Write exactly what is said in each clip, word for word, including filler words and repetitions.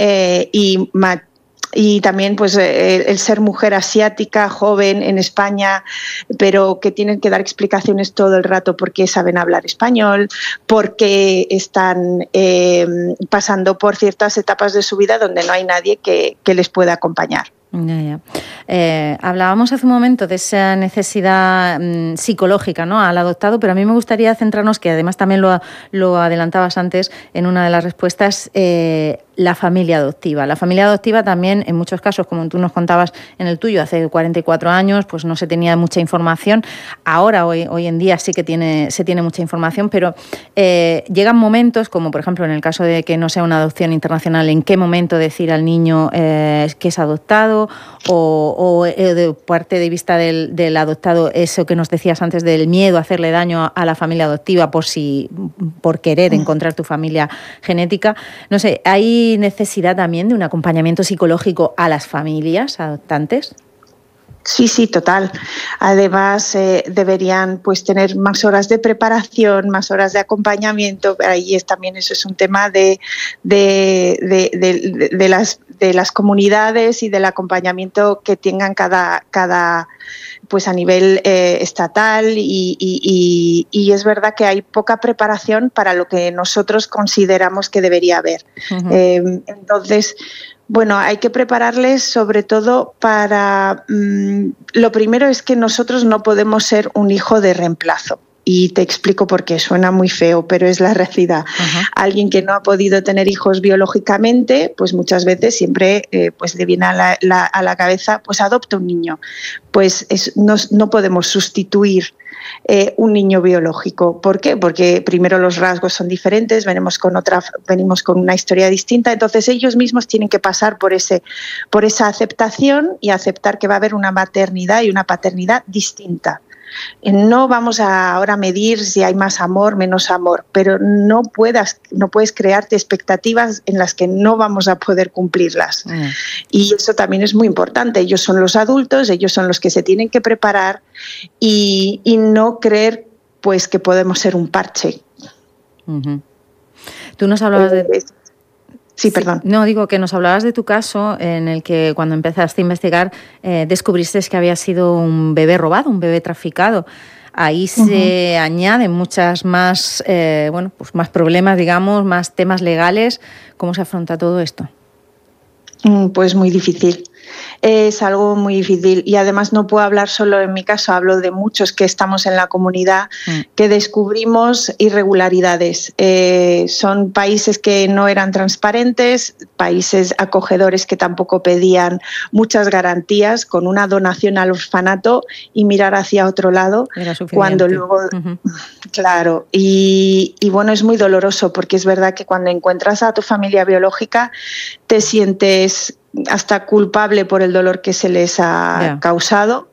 eh, y ma- Y también pues el, el ser mujer asiática, joven en España, pero que tienen que dar explicaciones todo el rato porque saben hablar español, porque están eh, pasando por ciertas etapas de su vida donde no hay nadie que, que les pueda acompañar. Ya, ya. Eh, hablábamos hace un momento de esa necesidad mmm, psicológica, ¿no?, al adoptado, pero a mí me gustaría centrarnos, que además también lo, lo adelantabas antes en una de las respuestas, eh, la familia adoptiva. La familia adoptiva también, en muchos casos, como tú nos contabas en el tuyo, hace cuarenta y cuatro años, pues no se tenía mucha información. Ahora, hoy, hoy en día, sí que tiene, se tiene mucha información, pero eh, llegan momentos, como por ejemplo en el caso de que no sea una adopción internacional, en qué momento decir al niño eh, que es adoptado, o, o eh, de parte de vista del, del adoptado, eso que nos decías antes del miedo a hacerle daño a la familia adoptiva por, si, por querer encontrar tu familia genética. No sé, ¿hay necesidad también de un acompañamiento psicológico a las familias adoptantes? Sí, sí, total. Además, eh, deberían pues tener más horas de preparación, más horas de acompañamiento. Ahí es también eso es un tema de, de, de, de, de, las, de las comunidades y del acompañamiento que tengan cada, cada pues a nivel eh, estatal y, y, y, y es verdad que hay poca preparación para lo que nosotros consideramos que debería haber. Uh-huh. Eh, entonces, bueno, hay que prepararles sobre todo para... Mmm, lo primero es que nosotros no podemos ser un hijo de reemplazo. Y te explico por qué, suena muy feo, pero es la realidad. Uh-huh. Alguien que no ha podido tener hijos biológicamente, pues muchas veces siempre eh, pues le viene a la, la, a la cabeza, pues adopta un niño. Pues es, no, no podemos sustituir Eh, un niño biológico. ¿Por qué? Porque primero los rasgos son diferentes, venimos con otra, venimos con una historia distinta, entonces ellos mismos tienen que pasar por ese, por esa aceptación y aceptar que va a haber una maternidad y una paternidad distinta. No vamos a ahora medir si hay más amor, menos amor, pero no puedas, no puedes crearte expectativas en las que no vamos a poder cumplirlas. Mm. Y eso también es muy importante. Ellos son los adultos, ellos son los que se tienen que preparar y, y no creer pues que podemos ser un parche. Uh-huh. Tú nos hablabas de... Eh, Sí, perdón. Sí, no, digo que nos hablabas de tu caso en el que cuando empezaste a investigar eh, descubriste que había sido un bebé robado, un bebé traficado. Ahí se uh-huh. añaden muchas más, eh, bueno, pues más problemas, digamos, más temas legales. ¿Cómo se afronta todo esto? Pues muy difícil. Es algo muy difícil y además no puedo hablar solo en mi caso, hablo de muchos que estamos en la comunidad mm. que descubrimos irregularidades. Eh, son países que no eran transparentes, países acogedores que tampoco pedían muchas garantías, con una donación al orfanato y mirar hacia otro lado. Era suficiente. Cuando luego, uh-huh. claro, y, y bueno, es muy doloroso porque es verdad que cuando encuentras a tu familia biológica te sientes hasta culpable por el dolor que se les ha yeah. causado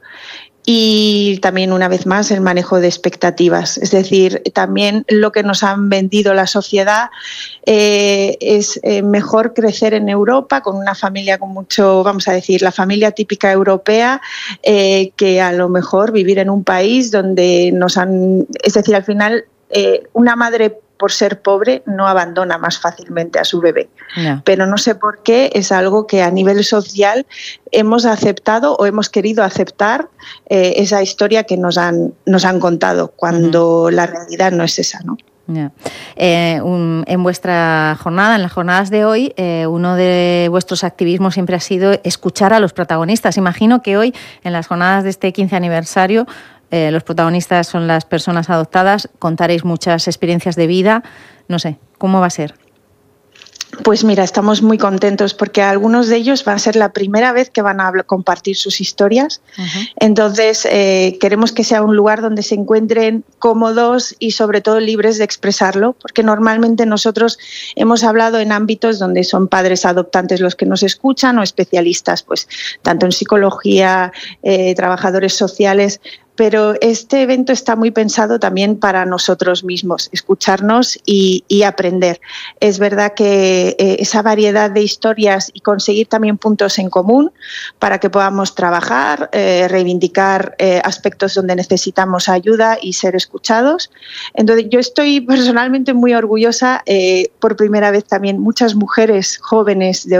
y también una vez más el manejo de expectativas, es decir, también lo que nos han vendido la sociedad eh, es eh, mejor crecer en Europa con una familia con mucho, vamos a decir, la familia típica europea eh, que a lo mejor vivir en un país donde nos han, es decir, al final eh, una madre por ser pobre no abandona más fácilmente a su bebé. No. Pero no sé por qué es algo que a nivel social hemos aceptado o hemos querido aceptar eh, esa historia que nos han, nos han contado cuando uh-huh. la realidad no es esa, ¿no? Yeah. Eh, un, en vuestra jornada, en las jornadas de hoy, eh, uno de vuestros activismos siempre ha sido escuchar a los protagonistas. Imagino que hoy, en las jornadas de este quince aniversario, Eh, los protagonistas son las personas adoptadas, contaréis muchas experiencias de vida, no sé, ¿cómo va a ser? Pues mira, estamos muy contentos porque algunos de ellos va a ser la primera vez que van a compartir sus historias. Uh-huh. Entonces, eh, queremos que sea un lugar donde se encuentren cómodos y sobre todo libres de expresarlo, porque normalmente nosotros hemos hablado en ámbitos donde son padres adoptantes los que nos escuchan o especialistas, pues tanto en psicología, eh, trabajadores sociales. Pero este evento está muy pensado también para nosotros mismos, escucharnos y, y aprender. Es verdad que eh, esa variedad de historias y conseguir también puntos en común para que podamos trabajar, eh, reivindicar eh, aspectos donde necesitamos ayuda y ser escuchados. Entonces, yo estoy personalmente muy orgullosa, eh, por primera vez también muchas mujeres jóvenes de